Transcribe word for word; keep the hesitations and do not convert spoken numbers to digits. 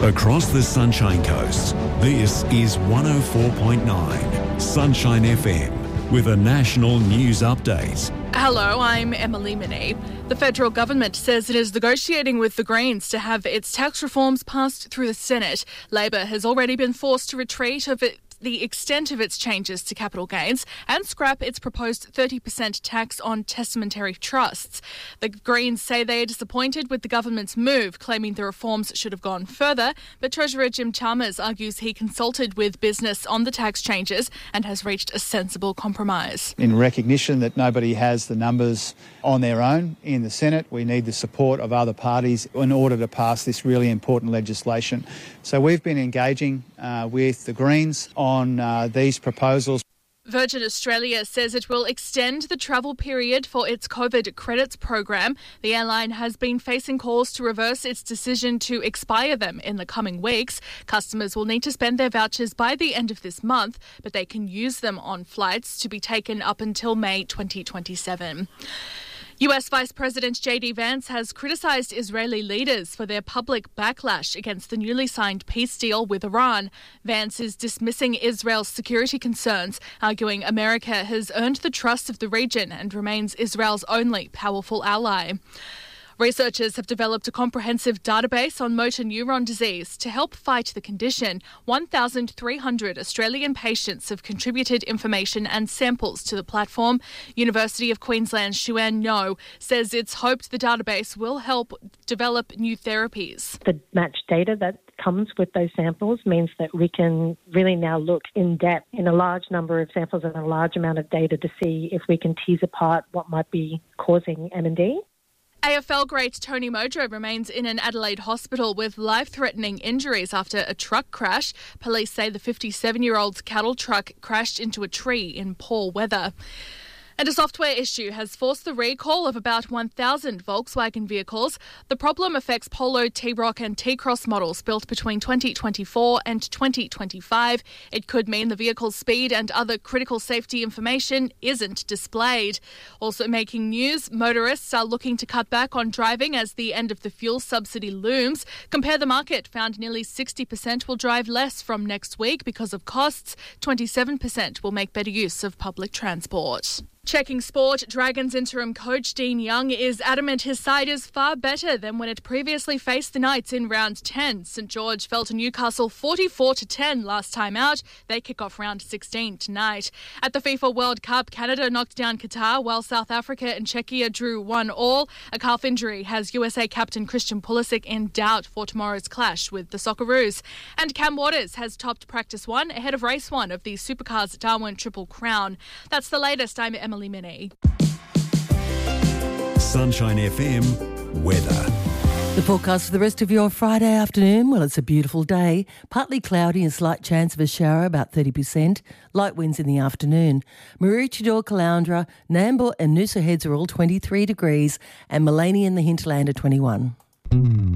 Across the Sunshine Coast, this is one oh four point nine Sunshine F M with a national news update. Hello, I'm Emily Minnie. The federal government says it is negotiating with the Greens to have its tax reforms passed through the Senate. Labor has already been forced to retreat of it. the extent of its changes to capital gains and scrap its proposed thirty percent tax on testamentary trusts. The Greens say they are disappointed with the government's move, claiming the reforms should have gone further, but Treasurer Jim Chalmers argues he consulted with business on the tax changes and has reached a sensible compromise. In recognition that nobody has the numbers on their own in the Senate, we need the support of other parties in order to pass this really important legislation. So we've been engaging uh, with the Greens on on uh, these proposals. Virgin Australia says it will extend the travel period for its COVID credits program. The airline has been facing calls to reverse its decision to expire them in the coming weeks. Customers will need to spend their vouchers by the end of this month, but they can use them on flights to be taken up until May twenty twenty-seven. U S Vice President J D Vance has criticised Israeli leaders for their public backlash against the newly signed peace deal with Iran. Vance is dismissing Israel's security concerns, arguing America has earned the trust of the region and remains Israel's only powerful ally. Researchers have developed a comprehensive database on motor neuron disease to help fight the condition. one thousand three hundred Australian patients have contributed information and samples to the platform. University of Queensland's Xuan No says it's hoped the database will help develop new therapies. The matched data that comes with those samples means that we can really now look in depth in a large number of samples and a large amount of data to see if we can tease apart what might be causing M and D. A F L great Tony Mojo remains in an Adelaide hospital with life-threatening injuries after a truck crash. Police say the fifty-seven-year-old's cattle truck crashed into a tree in poor weather. And a software issue has forced the recall of about one thousand Volkswagen vehicles. The problem affects Polo, T-Roc and T-Cross models built between twenty twenty-four and twenty twenty-five. It could mean the vehicle's speed and other critical safety information isn't displayed. Also making news, motorists are looking to cut back on driving as the end of the fuel subsidy looms. Compare the Market found nearly sixty percent will drive less from next week because of costs. twenty-seven percent will make better use of public transport. Checking sport, Dragons interim coach Dean Young is adamant his side is far better than when it previously faced the Knights in round ten. St George fell to Newcastle forty-four to ten last time out. They kick off round sixteen tonight. At the FIFA World Cup, Canada knocked down Qatar while South Africa and Czechia drew one all. A calf injury has U S A captain Christian Pulisic in doubt for tomorrow's clash with the Socceroos. And Cam Waters has topped practice one ahead of race one of the Supercars Darwin Triple Crown. That's the latest. I'm Emily Minnie. Sunshine F M weather. The forecast for the rest of your Friday afternoon, well, it's a beautiful day. Partly cloudy and slight chance of a shower, about thirty percent. Light winds in the afternoon. Maroochydore, Caloundra, Nambour and Noosa Heads are all twenty-three degrees and Maleny and the Hinterland are twenty-one.